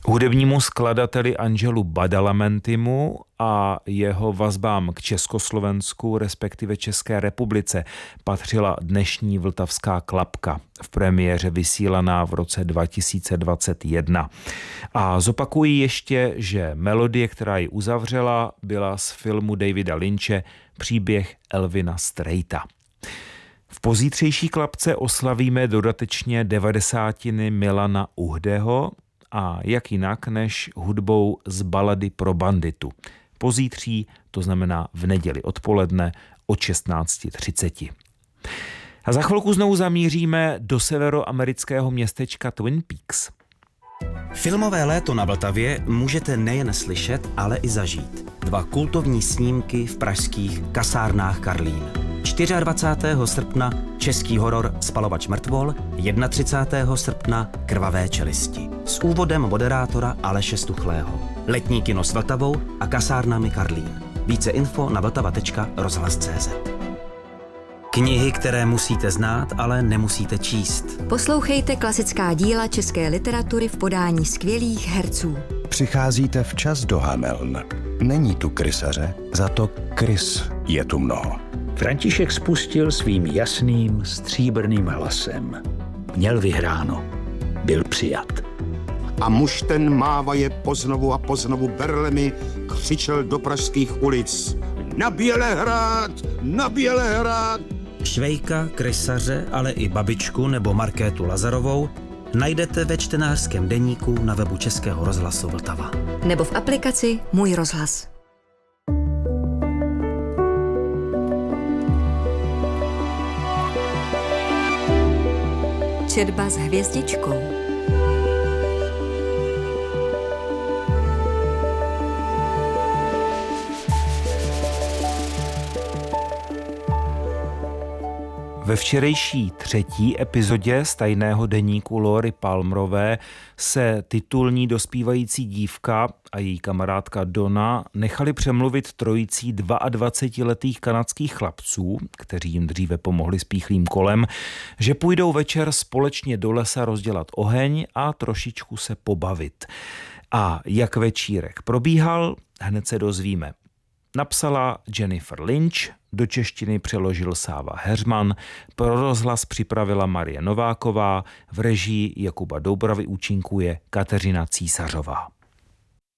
Hudebnímu skladateli Angelu Badalamentimu a jeho vazbám k Československu, respektive České republice, patřila dnešní Vltavská klapka, v premiéře vysílaná v roce 2021. A zopakuji ještě, že melodie, která ji uzavřela, byla z filmu Davida Lynche Příběh Elvina Strejta. V pozítřejší klapce oslavíme dodatečně 90. Milana Uhdeho, a jak jinak než hudbou z balady pro banditu. Pozítří, to znamená v neděli odpoledne od 16:30. A za chvilku znovu zamíříme do severoamerického městečka Twin Peaks. Filmové léto na Vltavě můžete nejen slyšet, ale i zažít. 2 kultovní snímky v pražských kasárnách Karlín. 24. srpna český horor Spalovač mrtvol, 31. srpna Krvavé čelisti. S úvodem moderátora Aleše Stuchlého. Letní kino s Vltavou a kasárnami Karlín. Více info na vltava.rozhlas.cz. Knihy, které musíte znát, ale nemusíte číst. Poslouchejte klasická díla české literatury v podání skvělých herců. Přicházíte včas do Hameln. Není tu krysaře, za to krys je tu mnoho. František spustil svým jasným, stříbrným hlasem. Měl vyhráno. Byl přijat. A muž ten mávaje poznovu a poznovu berlemi křičel do pražských ulic. Na Bělehrad! Na Bělehrad! Švejka, krysaře, ale i babičku nebo Markétu Lazarovou najdete ve čtenářském deníku na webu Českého rozhlasu Vltava. Nebo v aplikaci Můj rozhlas. Četba s hvězdičkou. Ve včerejší 3. epizodě z tajného deníku Lori Palmerové se titulní dospívající dívka a její kamarádka Donna nechali přemluvit trojicí 22letých kanadských chlapců, kteří jim dříve pomohli s píchlým kolem, že půjdou večer společně do lesa rozdělat oheň a trošičku se pobavit. A jak večírek probíhal, hned se dozvíme. Napsala Jennifer Lynch, do češtiny přeložil Sáva Heřman, pro rozhlas připravila Marie Nováková, v režii Jakuba Doubravy účinkuje Kateřina Císařová.